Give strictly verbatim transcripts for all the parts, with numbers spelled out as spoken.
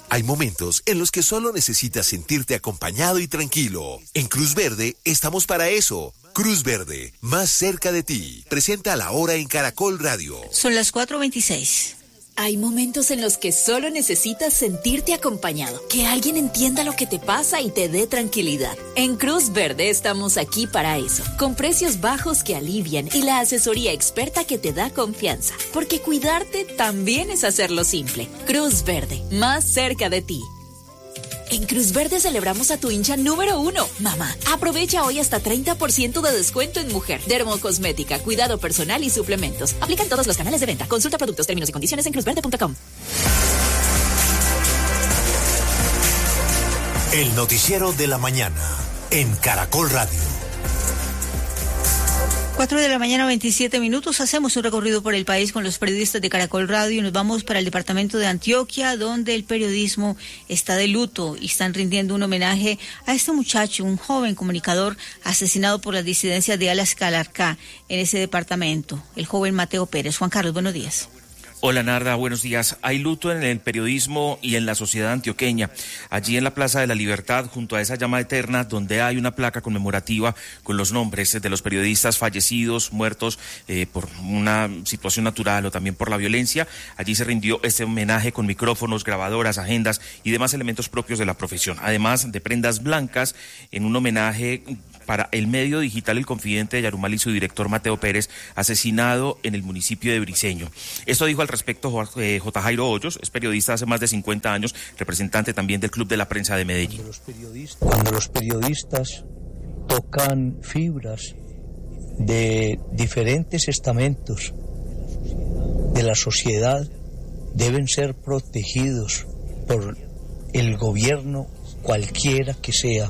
Hay momentos en los que solo necesitas sentirte acompañado y tranquilo. En Cruz Verde estamos para eso. Cruz Verde, más cerca de ti. Presenta La Hora en Caracol Radio. Son las cuatro veintiséis. Hay momentos en los que solo necesitas sentirte acompañado, que alguien entienda lo que te pasa y te dé tranquilidad. En Cruz Verde estamos aquí para eso, con precios bajos que alivian y la asesoría experta que te da confianza, porque cuidarte también es hacerlo simple. Cruz Verde, más cerca de ti. En Cruz Verde celebramos a tu hincha número uno, mamá. Aprovecha hoy hasta treinta por ciento de descuento en mujer, dermocosmética, cuidado personal y suplementos. Aplican todos los canales de venta. Consulta productos, términos y condiciones en cruz verde punto com. El noticiero de la mañana en Caracol Radio. cuatro de la mañana, veintisiete minutos. Hacemos un recorrido por el país con los periodistas de Caracol Radio y nos vamos para el departamento de Antioquia, donde el periodismo está de luto y están rindiendo un homenaje a este muchacho, un joven comunicador asesinado por las disidencias de Alas Calarcá en ese departamento, el joven Mateo Pérez. Juan Carlos, buenos días. Hola Narda, buenos días. Hay luto en el periodismo y en la sociedad antioqueña. Allí en la Plaza de la Libertad, junto a esa llama eterna, donde hay una placa conmemorativa con los nombres de los periodistas fallecidos, muertos eh, por una situación natural o también por la violencia, allí se rindió este homenaje con micrófonos, grabadoras, agendas y demás elementos propios de la profesión, además de prendas blancas, en un homenaje para el medio digital El Confidente de Yarumal y su director Mateo Pérez, asesinado en el municipio de Briceño. Esto dijo al respecto J. Jairo Hoyos, es periodista hace más de cincuenta años, representante también del Club de la Prensa de Medellín. Cuando los periodistas, cuando los periodistas tocan fibras de diferentes estamentos de la sociedad, deben ser protegidos por el gobierno, cualquiera que sea.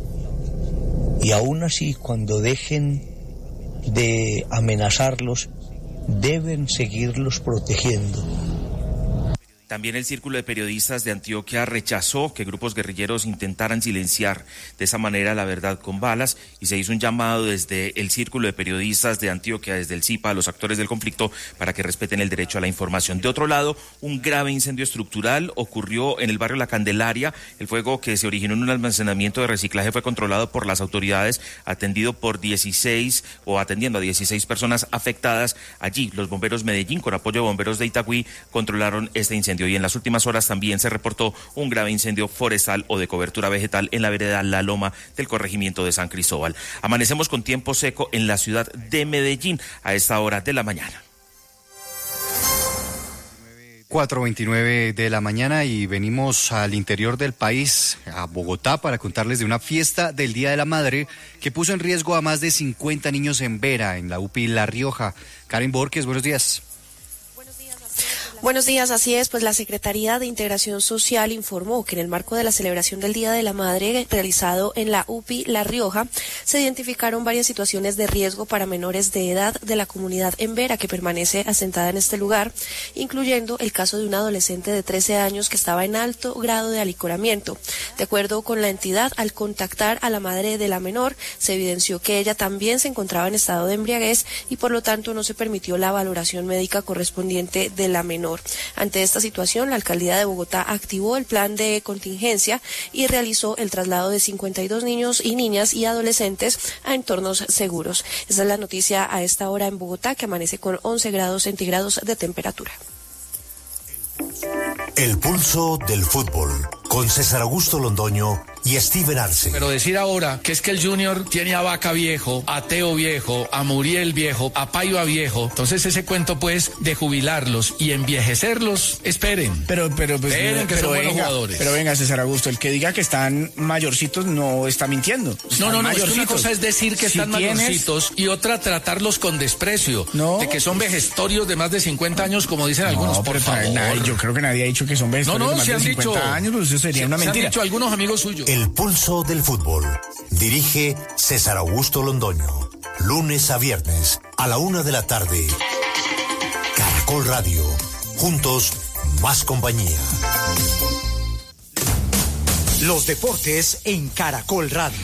Y aún así, cuando dejen de amenazarlos, deben seguirlos protegiendo. También el Círculo de Periodistas de Antioquia rechazó que grupos guerrilleros intentaran silenciar de esa manera la verdad con balas y se hizo un llamado desde el Círculo de Periodistas de Antioquia, desde el C I P A, a los actores del conflicto para que respeten el derecho a la información. De otro lado, un grave incendio estructural ocurrió en el barrio La Candelaria. El fuego que se originó en un almacenamiento de reciclaje fue controlado por las autoridades, atendido por dieciséis o atendiendo a dieciséis personas afectadas. Allí, los bomberos Medellín, con apoyo de bomberos de Itagüí, controlaron este incendio. Y en las últimas horas también se reportó un grave incendio forestal o de cobertura vegetal en la vereda La Loma del corregimiento de San Cristóbal. Amanecemos con tiempo seco en la ciudad de Medellín a esta hora de la mañana. cuatro veintinueve de la mañana y venimos al interior del país, a Bogotá, para contarles de una fiesta del Día de la Madre que puso en riesgo a más de cincuenta niños en Vera, en la U P I La Rioja. Karen Borges, buenos días. Buenos días, así es, pues la Secretaría de Integración Social informó que en el marco de la celebración del Día de la Madre realizado en la U P I La Rioja se identificaron varias situaciones de riesgo para menores de edad de la comunidad en Vera que permanece asentada en este lugar, incluyendo el caso de un adolescente de trece años que estaba en alto grado de alicoramiento. De acuerdo con la entidad, al contactar a la madre de la menor, se evidenció que ella también se encontraba en estado de embriaguez y por lo tanto no se permitió la valoración médica correspondiente de la menor. Ante esta situación, la Alcaldía de Bogotá activó el plan de contingencia y realizó el traslado de cincuenta y dos niños y niñas y adolescentes a entornos seguros. Esa es la noticia a esta hora en Bogotá, que amanece con once grados centígrados de temperatura. El pulso del fútbol, con César Augusto Londoño y Steven Arce. Pero decir ahora que es que el Junior tiene a Vaca viejo, a Teo viejo, a Muriel viejo, a Paiva viejo, entonces ese cuento pues de jubilarlos y envejecerlos, esperen. Pero, pero, pues, esperen que pero son buenos venga, jugadores. Pero venga, César Augusto, el que diga que están mayorcitos no está mintiendo. Están no, no, no, mayorcitos. es que una cosa es decir que Si están tienes... mayorcitos y otra tratarlos con desprecio, no. de que son vejestorios de más de cincuenta años, como dicen no, algunos, por favor. Nadie, yo creo que nadie ha dicho que son vejestorios no, no, de más se de han cincuenta dicho, años, pues eso sería se, una mentira. Se han dicho algunos amigos suyos. El pulso del fútbol. Dirige César Augusto Londoño. Lunes a viernes a la una de la tarde. Caracol Radio. Juntos, más compañía. Los deportes en Caracol Radio.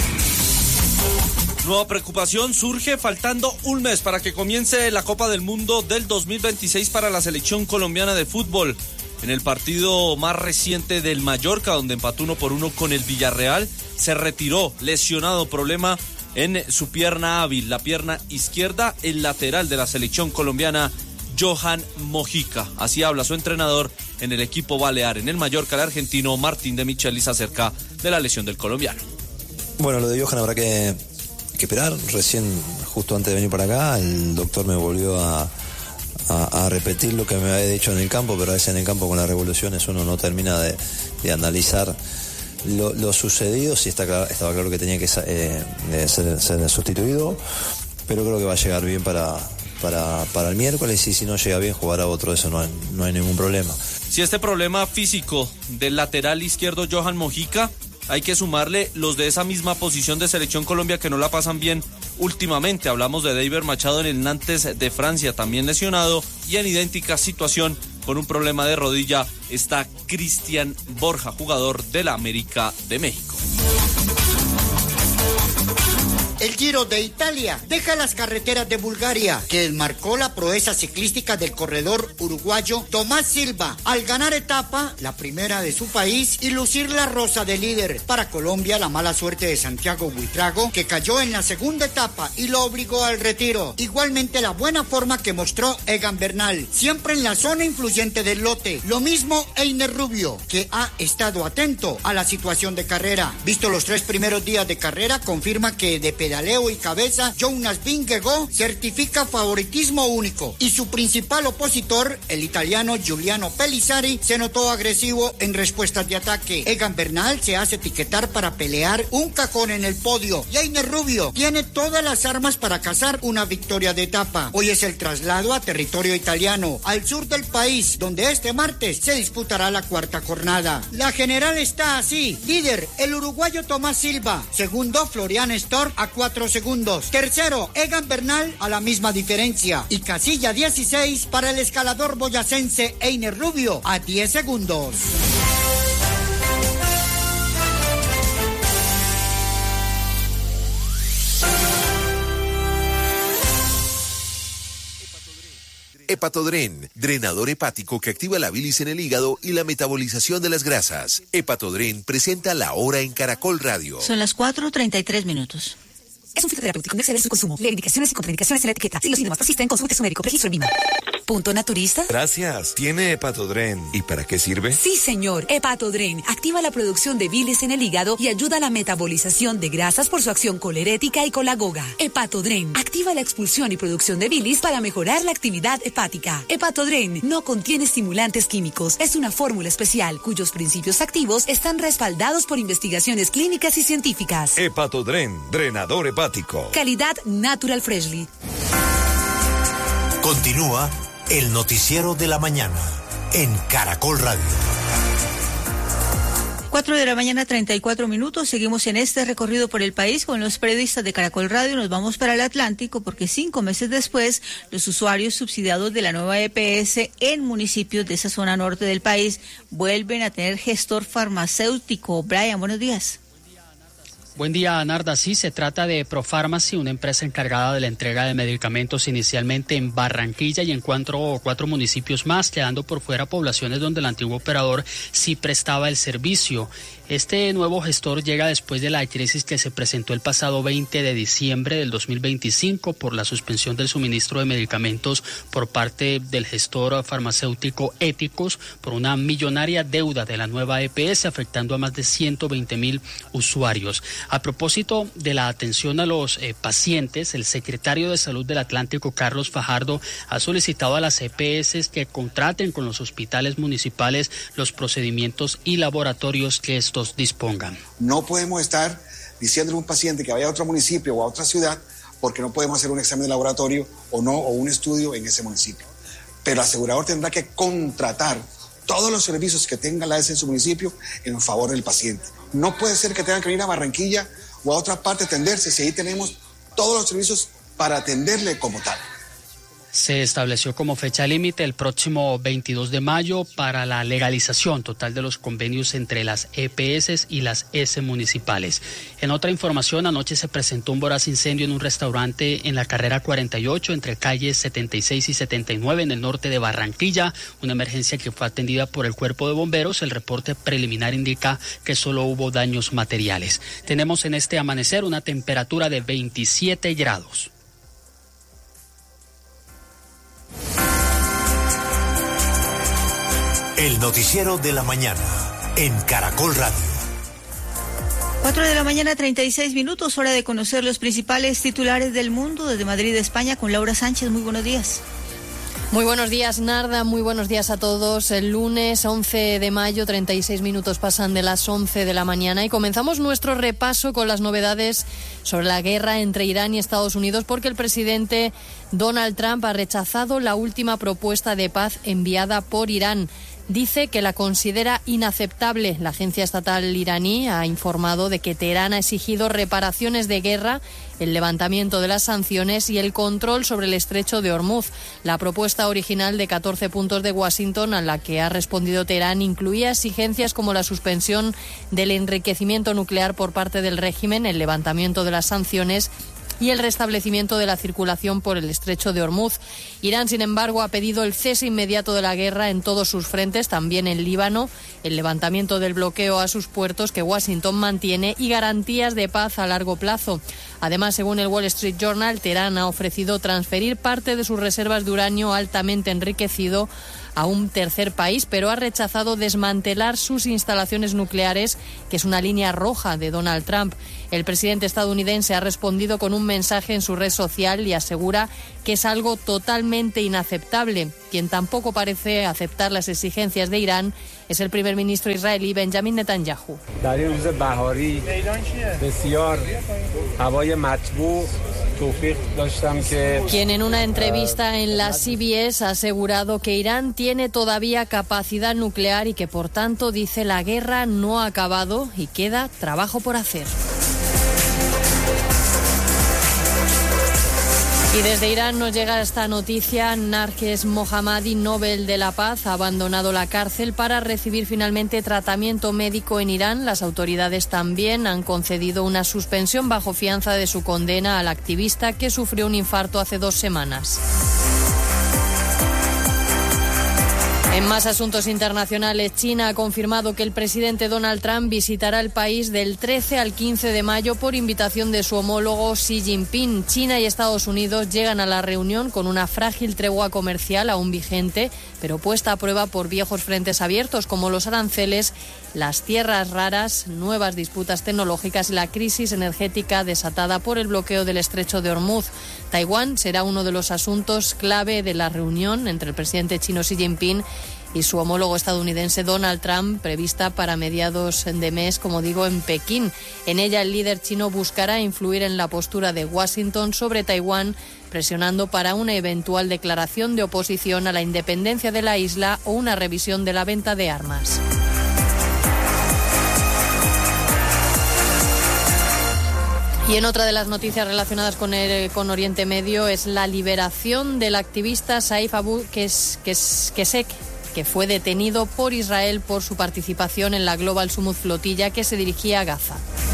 Nueva preocupación surge faltando un mes para que comience la Copa del Mundo del dos mil veintiséis para la selección colombiana de fútbol. en el partido más reciente del Mallorca, donde empató uno por uno con el Villarreal. Se retiró lesionado, problema en su pierna hábil, la pierna izquierda, el lateral de la selección colombiana, Johan Mojica. Así habla su entrenador en el equipo balear. En el Mallorca, el argentino Martín de Michelis acerca de la lesión del colombiano. Bueno, lo de Johan habrá que, que esperar. Recién, justo antes de venir para acá, el doctor me volvió a, a, a repetir lo que me había dicho en el campo, pero a veces en el campo con las revoluciones uno no termina de, de analizar Lo, lo sucedido. Sí está claro, estaba claro que tenía que eh, ser, ser sustituido, pero creo que va a llegar bien para, para, para el miércoles, y si no llega bien jugará otro, eso no hay, no hay ningún problema. Si este problema físico del lateral izquierdo Johan Mojica, hay que sumarle los de esa misma posición de Selección Colombia que no la pasan bien últimamente. Hablamos de David Machado en el Nantes de Francia, también lesionado, y en idéntica situación con un problema de rodilla está Cristian Borja, jugador de la América de México. El Giro de Italia deja las carreteras de Bulgaria, que desmarcó la proeza ciclística del corredor uruguayo Tomás Silva al ganar etapa, la primera de su país, y lucir la rosa de líder. Para Colombia, la mala suerte de Santiago Buitrago, que cayó en la segunda etapa y lo obligó al retiro. Igualmente la buena forma que mostró Egan Bernal, siempre en la zona influyente del lote. Lo mismo Einer Rubio, que ha estado atento a la situación de carrera. Visto los tres primeros días de carrera, confirma que de pedaleo y cabeza, Jonas Vingegaard certifica favoritismo único, y su principal opositor, el italiano Giuliano Pellizzari, se notó agresivo en respuestas de ataque. Egan Bernal se hace etiquetar para pelear un cajón en el podio, y Einer Rubio tiene todas las armas para cazar una victoria de etapa. Hoy es el traslado a territorio italiano, al sur del país, donde este martes se disputará la cuarta jornada. La general está así: líder, el uruguayo Tomás Silva; segundo, Florian Stork a cuatro segundos; tercero, Egan Bernal a la misma diferencia; y casilla dieciséis para el escalador boyacense Einer Rubio a diez segundos. Hepatodren, drenador hepático que activa la bilis en el hígado y la metabolización de las grasas. Hepatodren presenta La Hora en Caracol Radio. Son las cuatro treinta y tres minutos. Es un fitoterapéutico, no exceder en su consumo. Lee indicaciones y contraindicaciones en la etiqueta. Si los síntomas persisten, consulte su médico. Registro en Vima. ¿Punto naturista? Gracias. Tiene Hepatodren. ¿Y para qué sirve? Sí, señor. Hepatodren activa la producción de bilis en el hígado y ayuda a la metabolización de grasas por su acción colerética y colagoga. Hepatodren activa la expulsión y producción de bilis para mejorar la actividad hepática. Hepatodren no contiene estimulantes químicos. Es una fórmula especial cuyos principios activos están respaldados por investigaciones clínicas y científicas. Hepatodren, drenador hepático. Calidad Natural Freshly. Continúa el noticiero de la mañana en Caracol Radio. Cuatro de la mañana, treinta y cuatro minutos. Seguimos en este recorrido por el país con los periodistas de Caracol Radio. Nos vamos para el Atlántico porque cinco meses después, los usuarios subsidiados de la nueva E P S en municipios de esa zona norte del país vuelven a tener gestor farmacéutico. Brian, buenos días. Buen día, Narda. Sí, se trata de Profarmacy, una empresa encargada de la entrega de medicamentos inicialmente en Barranquilla y en cuatro, cuatro municipios más, quedando por fuera poblaciones donde el antiguo operador sí prestaba el servicio. Este nuevo gestor llega después de la crisis que se presentó el pasado veinte de diciembre del dos mil veinticinco por la suspensión del suministro de medicamentos por parte del gestor farmacéutico Éticos por una millonaria deuda de la nueva E P S, afectando a más de ciento veinte mil usuarios. A propósito de la atención a los eh, pacientes, el secretario de Salud del Atlántico, Carlos Fajardo, ha solicitado a las E P S que contraten con los hospitales municipales los procedimientos y laboratorios que estos dispongan. No podemos estar diciéndole a un paciente que vaya a otro municipio o a otra ciudad porque no podemos hacer un examen de laboratorio o no, o un estudio en ese municipio. Pero el asegurador tendrá que contratar todos los servicios que tenga la A S en su municipio en favor del paciente. No puede ser que tengan que venir a Barranquilla o a otra parte a atenderse si ahí tenemos todos los servicios para atenderle como tal. Se estableció como fecha límite el próximo veintidós de mayo para la legalización total de los convenios entre las E P S y las E S municipales. En otra información, anoche se presentó un voraz incendio en un restaurante en la carrera cuarenta y ocho entre calles setenta y seis y setenta y nueve en el norte de Barranquilla, una emergencia que fue atendida por el cuerpo de bomberos. El reporte preliminar indica que solo hubo daños materiales. Tenemos en este amanecer una temperatura de veintisiete grados. El noticiero de la mañana en Caracol Radio. Cuatro de la mañana, treinta y seis minutos, hora de conocer los principales titulares del mundo desde Madrid, España, con Laura Sánchez. Muy buenos días. Muy buenos días, Narda, muy buenos días a todos. El lunes once de mayo, treinta y seis minutos pasan de las once de la mañana y comenzamos nuestro repaso con las novedades sobre la guerra entre Irán y Estados Unidos, porque el presidente Donald Trump ha rechazado la última propuesta de paz enviada por Irán. Dice que la considera inaceptable. La agencia estatal iraní ha informado de que Teherán ha exigido reparaciones de guerra, el levantamiento de las sanciones y el control sobre el estrecho de Hormuz. La propuesta original de catorce puntos de Washington, a la que ha respondido Teherán, incluía exigencias como la suspensión del enriquecimiento nuclear por parte del régimen, el levantamiento de las sanciones y el restablecimiento de la circulación por el estrecho de Hormuz. Irán, sin embargo, ha pedido el cese inmediato de la guerra en todos sus frentes, también en Líbano, el levantamiento del bloqueo a sus puertos que Washington mantiene y garantías de paz a largo plazo. Además, según el Wall Street Journal, Teherán ha ofrecido transferir parte de sus reservas de uranio altamente enriquecido a un tercer país, pero ha rechazado desmantelar sus instalaciones nucleares, que es una línea roja de Donald Trump. El presidente estadounidense ha respondido con un mensaje en su red social y asegura que es algo totalmente inaceptable. Quien tampoco parece aceptar las exigencias de Irán es el primer ministro israelí Benjamin Netanyahu. Quien en una entrevista en la C B S ha asegurado que Irán tiene todavía capacidad nuclear y que por tanto, dice, la guerra no ha acabado y queda trabajo por hacer. Y desde Irán nos llega esta noticia. Narges Mohammadi, Nobel de la Paz, ha abandonado la cárcel para recibir finalmente tratamiento médico en Irán. Las autoridades también han concedido una suspensión bajo fianza de su condena al activista que sufrió un infarto hace dos semanas. En más asuntos internacionales, China ha confirmado que el presidente Donald Trump visitará el país del trece al quince de mayo por invitación de su homólogo Xi Jinping. China y Estados Unidos llegan a la reunión con una frágil tregua comercial aún vigente, pero puesta a prueba por viejos frentes abiertos como los aranceles, las tierras raras, nuevas disputas tecnológicas y la crisis energética desatada por el bloqueo del estrecho de Hormuz. Taiwán será uno de los asuntos clave de la reunión entre el presidente chino Xi Jinping y su homólogo estadounidense Donald Trump, prevista para mediados de mes, como digo, en Pekín. En ella, el líder chino buscará influir en la postura de Washington sobre Taiwán, presionando para una eventual declaración de oposición a la independencia de la isla o una revisión de la venta de armas. Y en otra de las noticias relacionadas con el, con Oriente Medio es la liberación del activista Saif Abu Kesek, que fue detenido por Israel por su participación en la Global Summit flotilla que se dirigía a Gaza.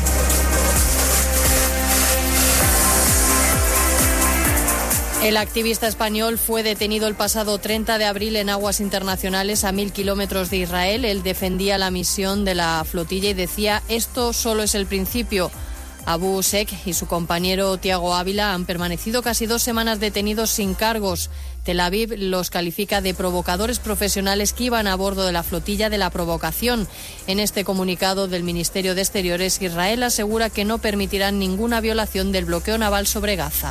El activista español fue detenido el pasado treinta de abril en aguas internacionales a mil kilómetros de Israel. Él defendía la misión de la flotilla y decía: esto solo es el principio. Abu Sek y su compañero Tiago Ávila han permanecido casi dos semanas detenidos sin cargos. Tel Aviv los califica de provocadores profesionales que iban a bordo de la flotilla de la provocación. En este comunicado del Ministerio de Exteriores, Israel asegura que no permitirán ninguna violación del bloqueo naval sobre Gaza.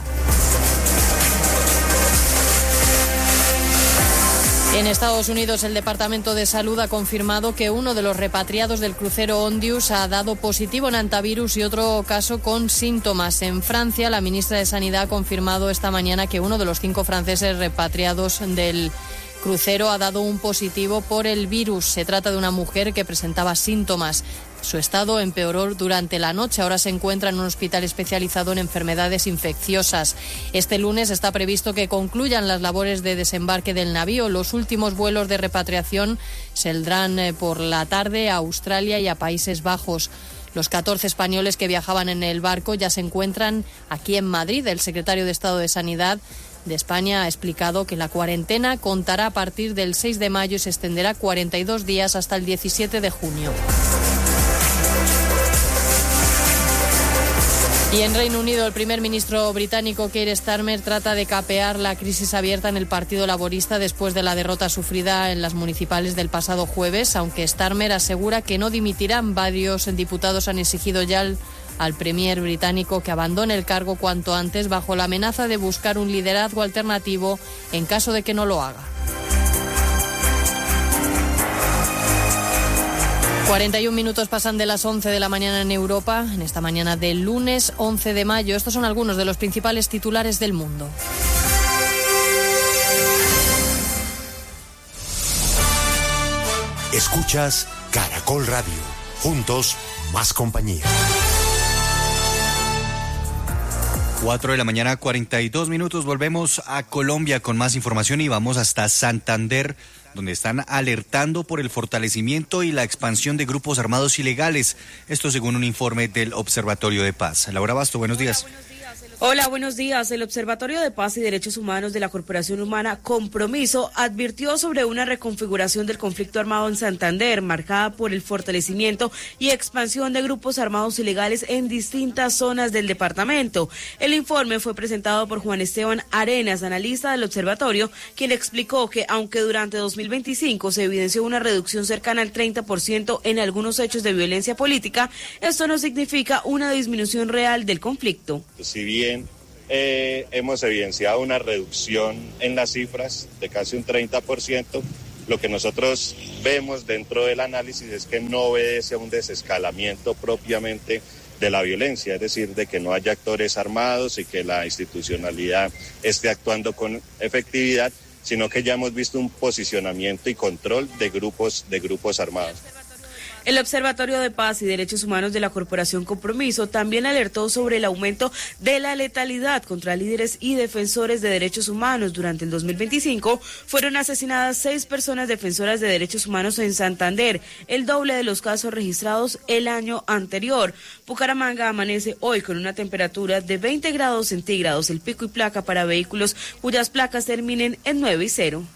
En Estados Unidos, el Departamento de Salud ha confirmado que uno de los repatriados del crucero Ondius ha dado positivo en antivirus y otro caso con síntomas. En Francia, la ministra de Sanidad ha confirmado esta mañana que uno de los cinco franceses repatriados del crucero ha dado un positivo por el virus. Se trata de una mujer que presentaba síntomas. Su estado empeoró durante la noche. Ahora se encuentra en un hospital especializado en enfermedades infecciosas. Este lunes está previsto que concluyan las labores de desembarque del navío. Los últimos vuelos de repatriación saldrán por la tarde a Australia y a Países Bajos. Los catorce españoles que viajaban en el barco ya se encuentran aquí en Madrid. El secretario de Estado de Sanidad de España ha explicado que la cuarentena contará a partir del seis de mayo y se extenderá cuarenta y dos días hasta el diecisiete de junio. Y en Reino Unido, el primer ministro británico Keir Starmer trata de capear la crisis abierta en el Partido Laborista después de la derrota sufrida en las municipales del pasado jueves, aunque Starmer asegura que no dimitirán. Varios diputados han exigido ya al, al premier británico que abandone el cargo cuanto antes, bajo la amenaza de buscar un liderazgo alternativo en caso de que no lo haga. cuarenta y un minutos pasan de las once de la mañana en Europa, en esta mañana del lunes once de mayo. Estos son algunos de los principales titulares del mundo. Escuchas Caracol Radio. Juntos, más compañía. cuatro de la mañana, cuarenta y dos minutos. Volvemos a Colombia con más información y vamos hasta Santander, donde están alertando por el fortalecimiento y la expansión de grupos armados ilegales. Esto según un informe del Observatorio de Paz. Laura Basto, buenos días. Hola, buenos días. El Observatorio de Paz y Derechos Humanos de la Corporación Humana Compromiso advirtió sobre una reconfiguración del conflicto armado en Santander, marcada por el fortalecimiento y expansión de grupos armados ilegales en distintas zonas del departamento. El informe fue presentado por Juan Esteban Arenas, analista del observatorio, quien explicó que aunque durante dos mil veinticinco se evidenció una reducción cercana al treinta por ciento en algunos hechos de violencia política, esto no significa una disminución real del conflicto. Si bien Eh, hemos evidenciado una reducción en las cifras de casi un treinta por ciento. Lo que nosotros vemos dentro del análisis es que no obedece a un desescalamiento propiamente de la violencia, es decir, de que no haya actores armados y que la institucionalidad esté actuando con efectividad, sino que ya hemos visto un posicionamiento y control de grupos, de grupos armados. El Observatorio de Paz y Derechos Humanos de la Corporación Compromiso también alertó sobre el aumento de la letalidad contra líderes y defensores de derechos humanos. Durante el dos mil veinticinco fueron asesinadas seis personas defensoras de derechos humanos en Santander, el doble de los casos registrados el año anterior. Bucaramanga amanece hoy con una temperatura de veinte grados centígrados, el pico y placa para vehículos cuyas placas terminen en nueve y cero.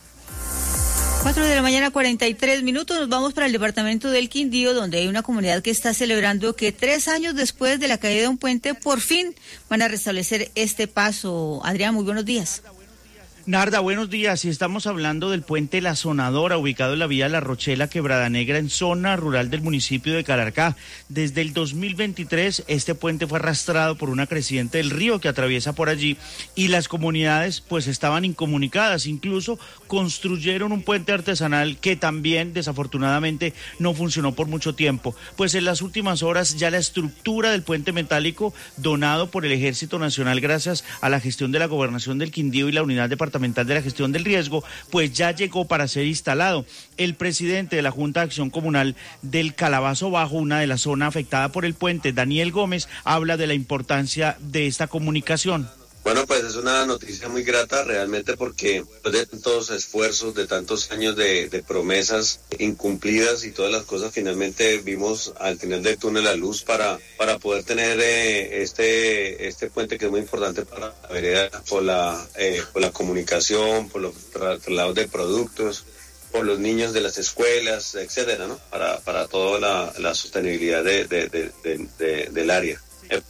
cuatro de la mañana, cuarenta y tres minutos. Nos vamos para el departamento del Quindío, donde hay una comunidad que está celebrando que tres años después de la caída de un puente, por fin van a restablecer este paso. Adrián, muy buenos días. Narda, buenos días. Y estamos hablando del puente La Sonadora, ubicado en la vía La Rochela, Quebrada Negra, en zona rural del municipio de Calarcá. Desde el dos mil veintitrés, este puente fue arrastrado por una creciente del río que atraviesa por allí y las comunidades pues estaban incomunicadas. Incluso construyeron un puente artesanal que también desafortunadamente no funcionó por mucho tiempo. Pues en las últimas horas ya la estructura del puente metálico donado por el Ejército Nacional gracias a la gestión de la Gobernación del Quindío y la Unidad Departamental de la Gestión del Riesgo, pues ya llegó para ser instalado. El presidente de la Junta de Acción Comunal del Calabazo Bajo, una de las zonas afectadas por el puente, Daniel Gómez, habla de la importancia de esta comunicación. Bueno, pues es una noticia muy grata realmente porque después de tantos esfuerzos, de tantos años de, de promesas incumplidas y todas las cosas, finalmente vimos al final del túnel la luz para, para poder tener eh, este, este puente que es muy importante para la vereda, por la, eh, por la comunicación, por los traslados de productos, por los niños de las escuelas, etcétera, ¿no? Para, para toda la, la sostenibilidad de, de, de, de, de, del área.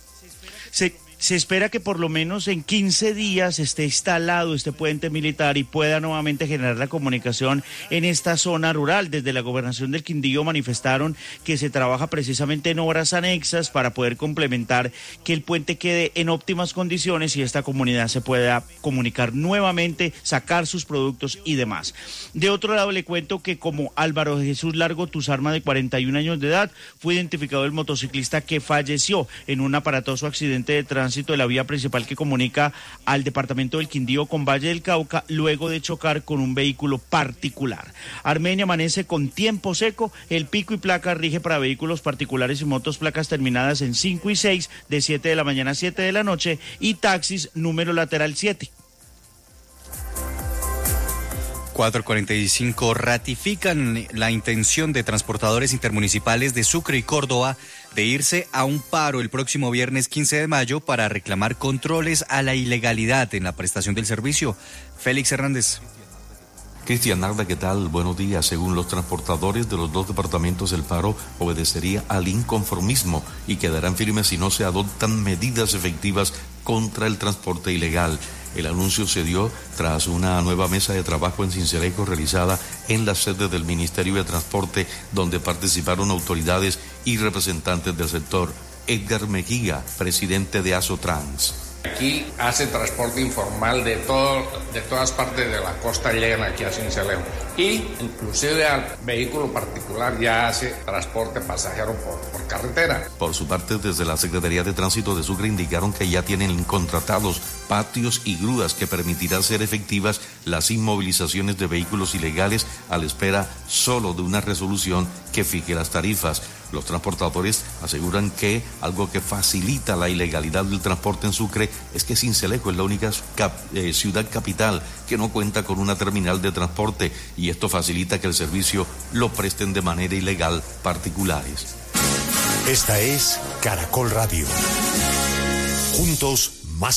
Sí. Se espera que por lo menos en quince días esté instalado este puente militar y pueda nuevamente generar la comunicación en esta zona rural. Desde la Gobernación del Quindío manifestaron que se trabaja precisamente en obras anexas para poder complementar que el puente quede en óptimas condiciones y esta comunidad se pueda comunicar nuevamente, sacar sus productos y demás. De otro lado le cuento que como Álvaro Jesús Largo Tuzarma, de cuarenta y un años de edad, fue identificado el motociclista que falleció en un aparatoso accidente de tránsito tránsito de la vía principal que comunica al departamento del Quindío con Valle del Cauca, luego de chocar con un vehículo particular. Armenia amanece con tiempo seco, el pico y placa rige para vehículos particulares y motos placas terminadas en cinco y seis, de siete de la mañana a siete de la noche, y taxis número lateral siete. cuatro cuarenta y cinco ratifican la intención de transportadores intermunicipales de Sucre y Córdoba de irse a un paro el próximo viernes quince de mayo para reclamar controles a la ilegalidad en la prestación del servicio. Félix Hernández. Cristian Narda, ¿qué tal? Buenos días. Según los transportadores de los dos departamentos, el paro obedecería al inconformismo y quedarán firmes si no se adoptan medidas efectivas contra el transporte ilegal. El anuncio se dio tras una nueva mesa de trabajo en Sincelejo realizada en la sede del Ministerio de Transporte, donde participaron autoridades y representantes del sector. Edgar Mejía, presidente de Asotrans. Aquí hace transporte informal de todo, de todas partes de la costa, llegan aquí a Sincelejo. Y inclusive al vehículo particular ya hace transporte pasajero por, por carretera. Por su parte, desde la Secretaría de Tránsito de Sucre indicaron que ya tienen contratados patios y grúas que permitirán ser efectivas las inmovilizaciones de vehículos ilegales a la espera solo de una resolución que fije las tarifas. Los transportadores aseguran que algo que facilita la ilegalidad del transporte en Sucre es que Sincelejo es la única cap, eh, ciudad capital que no cuenta con una terminal de transporte, y esto facilita que el servicio lo presten de manera ilegal particulares. Esta es Caracol Radio. Juntos